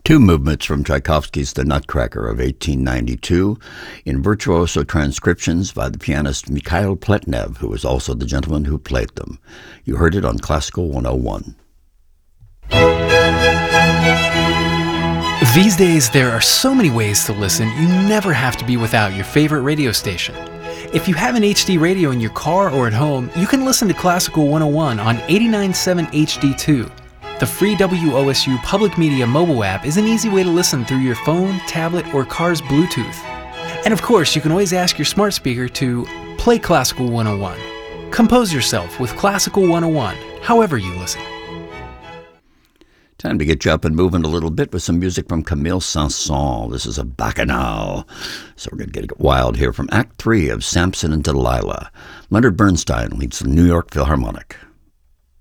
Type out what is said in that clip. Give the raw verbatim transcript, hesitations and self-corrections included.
Two movements from Tchaikovsky's The Nutcracker of eighteen ninety-two in virtuoso transcriptions by the pianist Mikhail Pletnev, who was also the gentleman who played them. You heard it on Classical one oh one. These days, there are so many ways to listen, you never have to be without your favorite radio station. If you have an H D radio in your car or at home, you can listen to Classical one oh one on eighty-nine point seven H D two. The free W O S U Public Media mobile app is an easy way to listen through your phone, tablet, or car's Bluetooth. And of course, you can always ask your smart speaker to play Classical one oh one. Compose yourself with Classical one oh one, however you listen. Time to get you up and moving a little bit with some music from Camille Saint-Saëns. This is a bacchanal. So we're going to get wild here from Act three of Samson and Delilah. Leonard Bernstein leads the New York Philharmonic.